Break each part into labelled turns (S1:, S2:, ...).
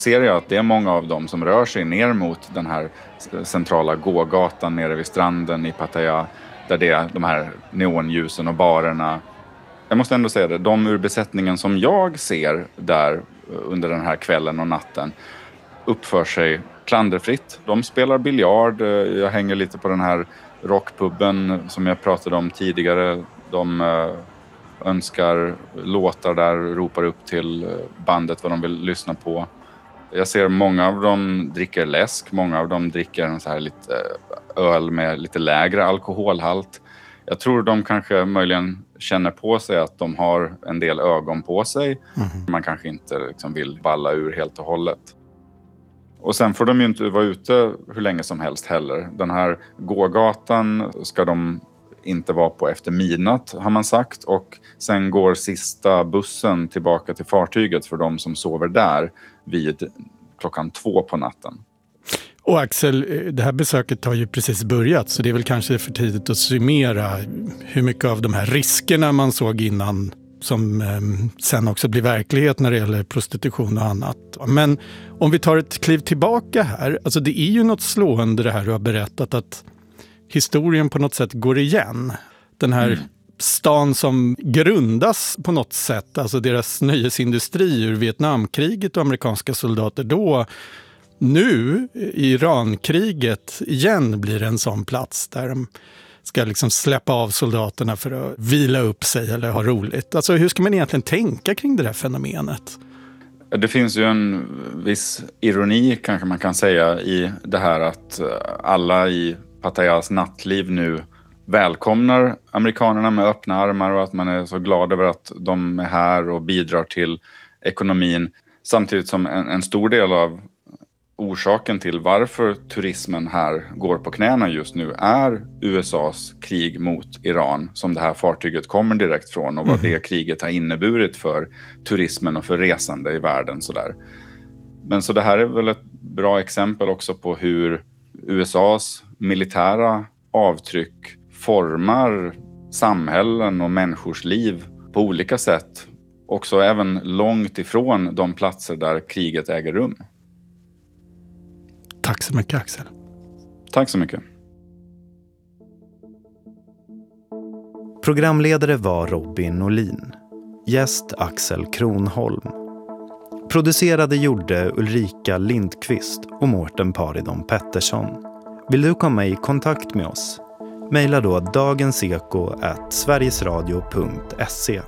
S1: Ser jag att det är många av dem som rör sig ner mot den här centrala gågatan nere vid stranden i Pattaya, där det är de här neonljusen och barerna. Jag måste ändå säga det, de ur besättningen som jag ser där under den här kvällen och natten uppför sig klanderfritt. De spelar biljard, jag hänger lite på den här rockpubben som jag pratade om tidigare. De önskar låtar där, ropar upp till bandet vad de vill lyssna på. Jag ser många av dem dricker läsk, många av dem dricker en så här lite öl med lite lägre alkoholhalt. Jag tror de kanske möjligen känner på sig att de har en del ögon på sig. Man kanske inte liksom vill balla ur helt och hållet. Och sen får de ju inte vara ute hur länge som helst heller. Den här gågatan ska de inte vara på efter midnatt, har man sagt. Och sen går sista bussen tillbaka till fartyget för de som sover där vid 2:00 på natten.
S2: Och Axel, det här besöket har ju precis börjat, så det är väl kanske för tidigt att summera hur mycket av de här riskerna man såg innan som sen också blir verklighet när det gäller prostitution och annat. Men om vi tar ett kliv tillbaka här, alltså det är ju något slående det här du har berättat, att historien på något sätt går igen. Den här stan som grundas på något sätt, alltså deras nöjesindustri ur Vietnamkriget och amerikanska soldater då, nu i Irankriget igen blir en sån plats där de ska liksom släppa av soldaterna för att vila upp sig eller ha roligt. Alltså hur ska man egentligen tänka kring det här fenomenet?
S1: Det finns ju en viss ironi kanske man kan säga i det här att alla i Pattayas nattliv nu välkomnar amerikanerna med öppna armar och att man är så glad över att de är här och bidrar till ekonomin. Samtidigt som en stor del av orsaken till varför turismen här går på knäna just nu är USAs krig mot Iran, som det här fartyget kommer direkt från, och vad det kriget har inneburit för turismen och för resande i världen. Men så det här är väl ett bra exempel också på hur USAs militära avtryck formar samhällen och människors liv på olika sätt. Också även långt ifrån de platser där kriget äger rum.
S2: Tack så mycket, Axel.
S1: Tack så mycket.
S3: Programledare var Robin Norlin. Gäst Axel Kronholm. Producerade gjorde Ulrika Lindqvist och Mårten Paridon Pettersson. Vill du komma i kontakt med oss? Maila då dagenseko@sverigesradio.se.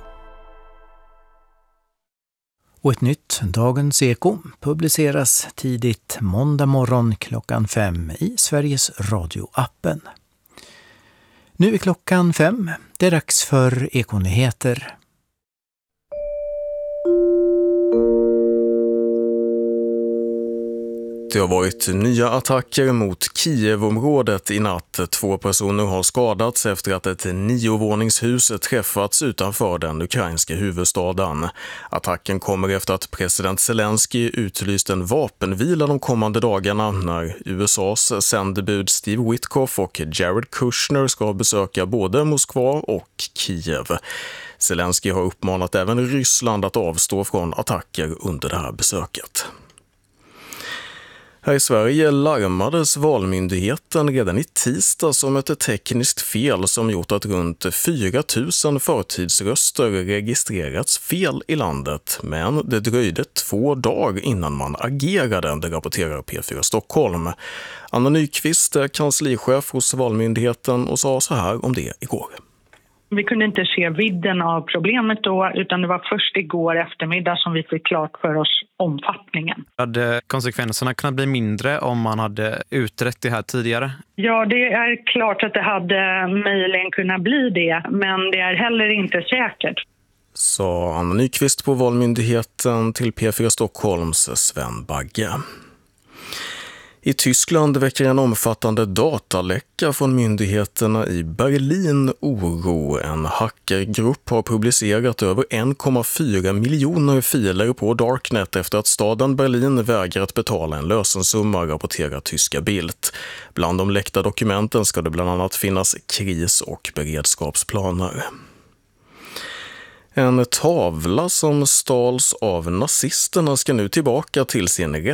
S4: Och ett nytt Dagens Eko publiceras tidigt måndag morgon 5:00 i Sveriges Radio-appen. Nu är 5:00. Det är dags för Ekonyheter.
S5: Det har varit nya attacker mot Kiev-området i natt. 2 personer har skadats efter att ett 9-våningshus träffats utanför den ukrainska huvudstaden. Attacken kommer efter att president Zelensky utlyst en vapenvila de kommande dagarna när USAs sändebud Steve Witkoff och Jared Kushner ska besöka både Moskva och Kiev. Zelensky har uppmanat även Ryssland att avstå från attacker under det här besöket. Här i Sverige larmades Valmyndigheten redan i tisdags om ett tekniskt fel som gjort att runt 4 000 förtidsröster registrerats fel i landet. Men det dröjde 2 dagar innan man agerade, det rapporterar P4 Stockholm. Anna Nyqvist är kanslichef hos Valmyndigheten och sa så här om det igår.
S6: Vi kunde inte se vidden av problemet då, utan det var först igår eftermiddag som vi fick klart för oss omfattningen.
S7: Hade konsekvenserna kunnat bli mindre om man hade utrett det här tidigare?
S6: Ja, det är klart att det hade möjligen kunnat bli det, men det är heller inte säkert.
S5: Sa Anna Nyqvist på Valmyndigheten till P4 Stockholms Sven Bagge. I Tyskland väcker en omfattande dataläcka från myndigheterna i Berlin oro. En hackergrupp har publicerat över 1,4 miljoner filer på Darknet efter att staden Berlin vägrat betala en lösensumma, rapporterar tyska Bild. Bland de läckta dokumenten ska det bland annat finnas kris- och beredskapsplaner. En tavla som stals av nazisterna ska nu tillbaka till sin